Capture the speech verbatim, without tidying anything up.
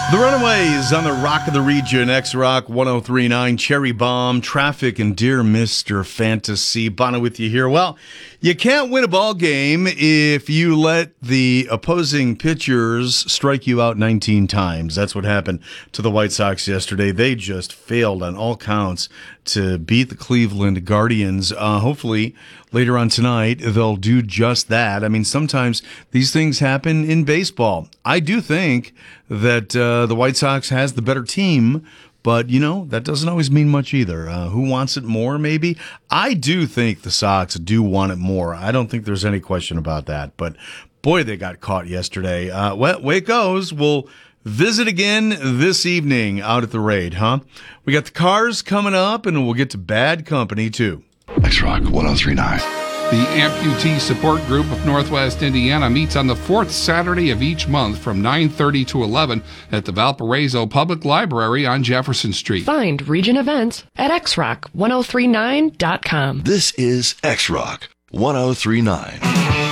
The Runaways on the Rock of the Region, X-Rock one oh three point nine, Cherry Bomb, Traffic, and Dear Mister Fantasy. Bono with you here. Well, you can't win a ball game if you let the opposing pitchers strike you out nineteen times. That's what happened to the White Sox yesterday. They just failed on all counts to beat the Cleveland Guardians. Uh, hopefully, later on tonight, they'll do just that. I mean, sometimes these things happen in baseball. I do think that uh, the White Sox has the better team, but, you know, that doesn't always mean much either. Uh, who wants it more, maybe? I do think the Sox do want it more. I don't think there's any question about that. But, boy, they got caught yesterday. Uh, well, way it goes. We'll visit again this evening out at the Raid, huh? We got the Cars coming up, and we'll get to Bad Company, too. X-Rock one oh three point nine. The Amputee Support Group of Northwest Indiana meets on the fourth Saturday of each month from nine thirty to eleven at the Valparaiso Public Library on Jefferson Street. Find Region events at x rock ten thirty-nine dot com. This is X-Rock one oh three point nine.